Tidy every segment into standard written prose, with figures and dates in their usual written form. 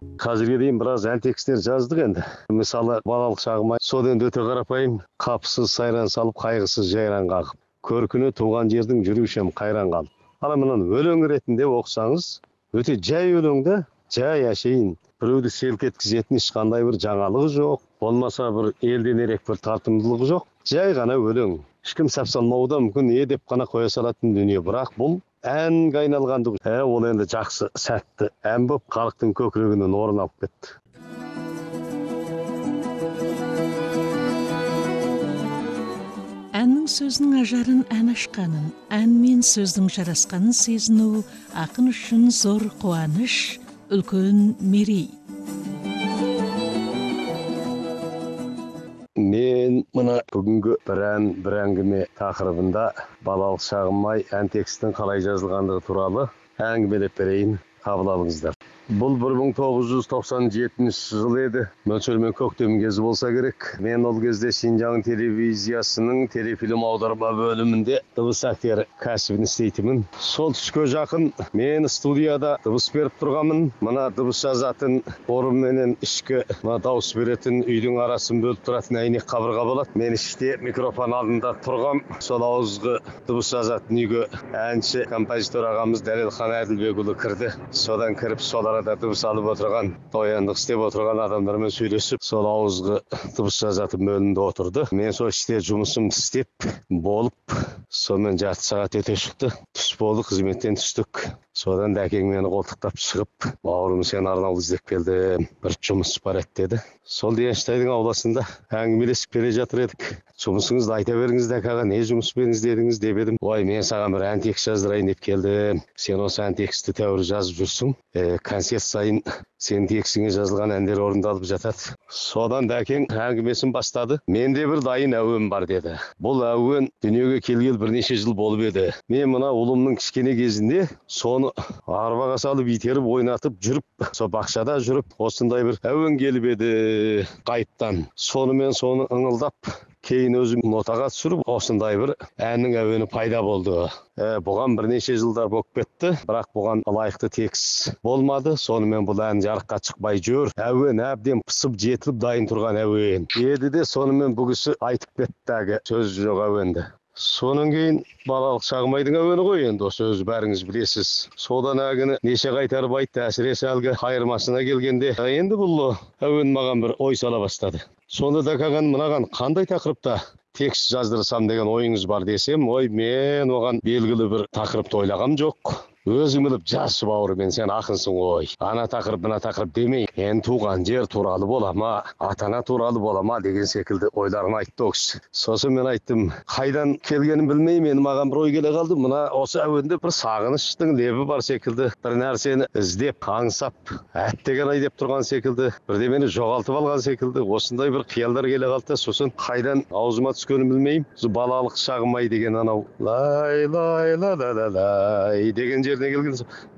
Қазірге дейін біраз ән текстер жаздық енді. Мысалы, балалық шағыма содан өте қарапайым, қапысыз сайран салып, қайғысыз жайран қағып. Көркіне туған жердің жүрушем қайран қалып. Ана мынаны өлең ретінде оқысаңыз, өте жай өлеңді, жай әшейін. Біреуді селк еткізетін ешқандай бір жаңалығы жоқ, болмаса бір елден ерек бір тартымдылығы жоқ. Жай ғана өлең. Ешкім сәпсалмауы да мүмкін, деп қана қоя салатын дүние. Бірақ бұл әнге айналғандығы. Ол енді жақсы, сәтті ән болып халықтың көкірегінен орын алып кетті. Әннің сөзінің ажарын ән ашқанын, ән мен сөздің жарасқанын сезіну ақын үшін зор қуаныш, үлкен мерей. Мен мына бүгінгі бір әңгіме тақырыбында балалық шағым-ай ән текстің қалай жазылғандығы туралы әңгімелеп берейін, қабыл алыңыздар. Бұл 1997 жыл еді. Мөлшермен көктем кезі болса керек. Мен ол кезде Шинжаң телевизиясының телефильм аударма бөлімінде дыбыс актері кәсібін істейтінмін. Сол түске жақын мен студияда дыбыс беріп тұрғанмын. Мына дыбыс жазатын орын менен ішкі дауыс беретін үйдің арасын бөліп тұратын әйнек қабырға болады. Мен іште микрофон алдында тұрғам. Сол ауызғы дыбыс жазатын үйге әнші композитор ағамыз Дәлелхан Әділбекұлы кірді. Содан кіріп сол арада дыбыс алып отырған, тояндық істеп отырған адамдармен сөйлесіп, сол ауызғы дыбыс жазатын бөлімде отырды. Мен сол іште жұмысымды істеп болып, сонымен жарты сағат өте шықты. Түс болды, қызметтен түстік. Содан дәкең мені қолтықтап шығып, бауырым сен арнаулы іздеп келді, бір жұмыс бар еді деді. Сол Денштайдың ауласында әңгімелесіп келе жатыр едік. Жұмысыңызды айта беріңіз дәк аға, не жұмыспен іздедіңіз деп едім. Ой, мен саған бір ән текст жаздырайын деп келдім. Сен осы ән тексті тәуір жазып жүрсің. Концерт сайын сен текстіңе жазылған әндер орындалып жатады. Содан дәкең әңгімесін бастады. Менде бір дайын әуен бар деді. Бұл әуен дүниеге келгелі бірнеше жыл болып еді. Мен мына ұлымның кішкене кезінде соны арбаға салып итеріп ойнатып жүріп, сол бақшада жүріп, осындай бір әуен келіп еді қайыптан. Сонымен соны ыңылдап, кейін өзім нотаға түсіріп, осындай бір әннің әуені пайда болды. Бұған бірнеше жылдар болып кетті, бірақ бұған лайықты текст болмады. Сонымен бұл ән жарыққа шықпай жүр. Әуен әбден пысып жетіліп дайын тұрған әуен еді де, сонымен бұл кісі айтып кетті, сөз жоқ әуенді. Сонан кейін балалық шағым-айдың әуені ғой енді, осы өзі бәріңіз білесіз. Содан әгіні неше қайтарып айтты, әсіресе әлгі қайырмасына келгенде. Енді бұл әуен маған бір ой сала бастады. Сонда да қаған мынаған қандай тақырыпта текст жаздырсам деген ойыңыз бар десем, ой, мен оған белгілі бір тақырыпты ойлағам жоқ. Өзің біліп жаз бауырым, сен ақынсың ғой. Ана тақырып, мына тақырып демей, мен туған жер туралы бола ма, ата-ана туралы бола ма деген секілді ойларын айтты ол кісі. Сосын мен айттым, қайдан келгенін білмеймін, маған бір ой келе қалды. Мына осы әуенде бір сағыныштың лебі бар секілді, бір нәрсені іздеп, аңсап, әттеген ай деп тұрған секілді, бірдемені жоғалтып алған секілді, осындай бір қиялдар келе қалды. Сосын қайдан аузыма түскенін білмеймін. Балалық шағым-ай деген анау лай лай ла ла ла лай деген жеріне келген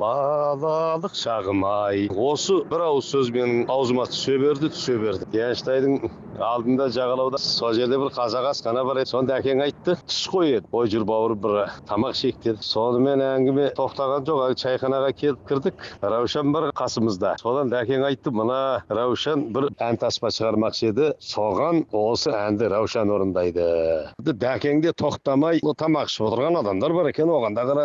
балалық шағым-ай. Осы бір ауыз сөз менің аузыма түсе берді. Денштайдың алдында жағалауда сол жерде бір қазақ асхана бар еді. Сонда әкең айтты, түс қой еді. Ой, жүр бауыр, бір тамақ ішейік деді. Сонымен әңгіме тоқтаған жоқ, чайханаға келіп кірдік. Раушан бар қасымызда. Содан әкең айтты, мына Раушан бір ән таспа шығармақшы еді. Соған осы әнді Раушан орындайды. Дәкең де тоқтамай тамақ ішіп отырған адамдар бар екен, оған да